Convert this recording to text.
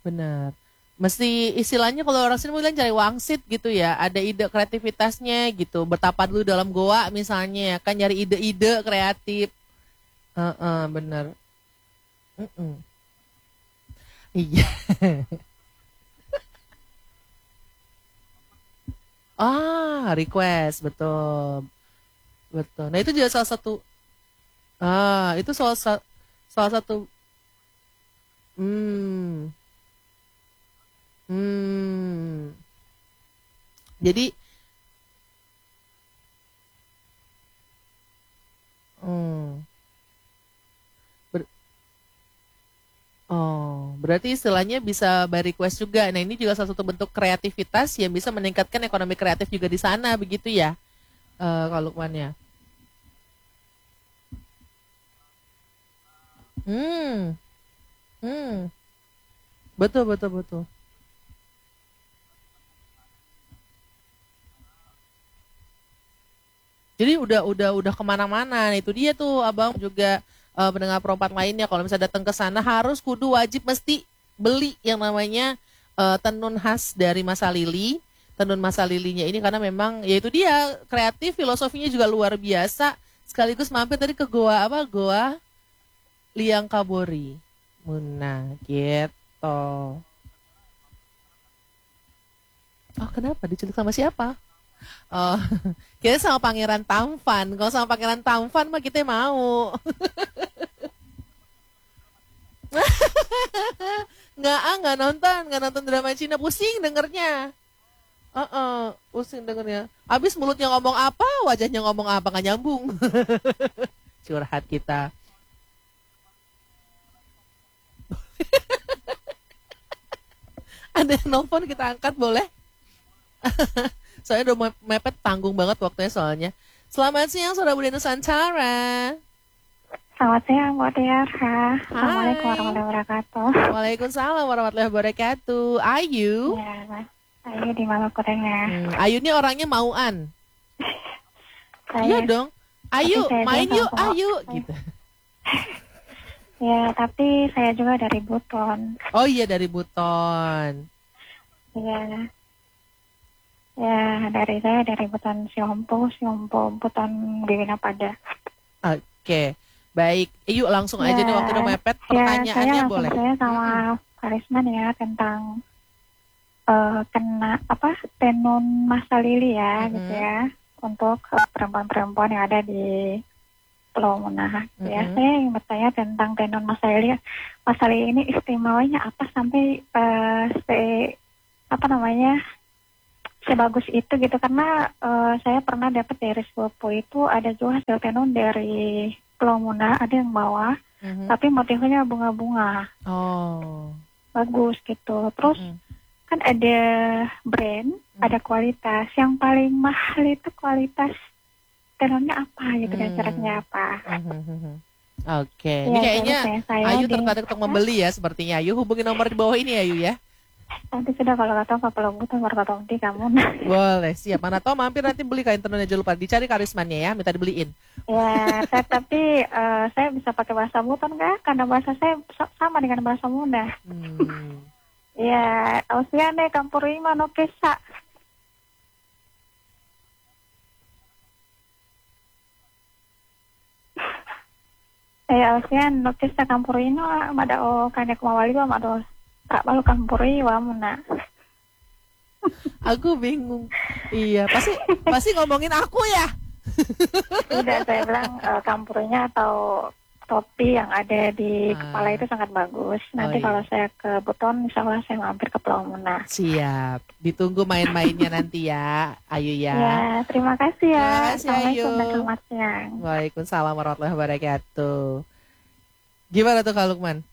benar. Mesti istilahnya kalau orang sini bilang cari wangsit gitu ya. Ada ide kreativitasnya gitu. Bertapa dulu dalam goa misalnya ya kan nyari ide-ide kreatif. Heeh, benar. Mm-mm. Iya. Request betul. Betul. Nah, itu juga salah satu itu salah satu hmm hmm. Jadi hmm. Ber- berarti istilahnya bisa by request juga. Nah, ini juga salah satu bentuk kreativitas yang bisa meningkatkan ekonomi kreatif juga di sana begitu ya. Kalau Lukman ya. Hmm. Hmm. Betul betul betul. Jadi udah kemana-mana. Nah, itu dia tuh abang juga pendengar perempat lainnya kalau misalnya datang ke sana harus kudu wajib mesti beli yang namanya tenun khas dari Masa Lili. Tenun Masa Lilinya ini karena memang ya itu dia kreatif filosofinya juga luar biasa. Sekaligus mampir tadi ke goa apa goa Liang Kabori. Muna gitu. Oh kenapa diculik sama siapa? Oh, kita sama Pangeran Tampan. Kalau sama Pangeran Tampan mah kita mau. Nggak nonton drama Cina, pusing dengernya. Pusing dengernya. Abis mulutnya ngomong apa, wajahnya ngomong apa nggak nyambung. Curhat kita. Ada yang nelfon kita angkat boleh? Soalnya udah mepet tanggung banget waktunya soalnya. Selamat siang Saudara Budi Nusantara. Selamat siang, Bu Tiara. Assalamualaikum Hai. warahmatullahi wabarakatuh. Waalaikumsalam warahmatullahi wabarakatuh. Ayu. Ya, saya di Maluku Tengah. Ayu ini orangnya mauan. Iya Saya, dong. tapi Ayu, saya main juga yuk, sama ayu gitu. ya, tapi saya juga dari Buton. Oh iya dari Buton. Ya, ya dari Buton Siompo Buton Bibina Pada. Oke. Baik. Yuk langsung aja nih waktu udah mepet Saya pertanyaannya langsung boleh. saya sama Karisman ya tentang kena apa tenun Masa Lili ya gitu ya untuk perempuan-perempuan yang ada di Pulau Munah. Ya, saya ingin bertanya tentang tenun Masa Lili. Masa Lili ini istimewanya apa sampai apa namanya sebagus itu gitu karena saya pernah dapat dari sepupu itu ada juga hasil tenun dari Pulau Munah ada yang bawa tapi motifnya bunga-bunga. Oh. Bagus gitu. Terus kan ada brand, ada kualitas. Yang paling mahal itu kualitas tenunnya apa gitu dan caranya apa. Oke. Ya, Ini kayaknya Ayu di, tertarik untuk membeli ya sepertinya. Ayu hubungi nomor di bawah ini Ayu ya. nanti sudah kalau kata Pak Butuh baru kata di kamu. Boleh, siap. Mana tahu mampir nanti beli kain tenunnya, jangan lupa dicari karismannya ya, minta dibeliin. Ya, tapi saya bisa pakai bahasa Buton kan? Karena bahasa saya sama dengan bahasa Munda. Ya, Ausiane campur ima no kesa. Ausian no kesa campur ino mada o kanya kumawali ba mado tak balu campur iwa muna. Aku bingung. Iya, pasti ngomongin aku ya. Tidak, saya bilang campurnya atau topi yang ada di kepala itu sangat bagus. Nanti kalau saya ke Buton, insya Allah saya mampir ke Pulau Munah. Siap. Ditunggu main-mainnya nanti ya, Ayu ya. Ya, terima kasih ya. Assalamualaikum dan selamat siang. Waalaikumsalam warahmatullahi wabarakatuh. Gimana tuh Kak Lukman?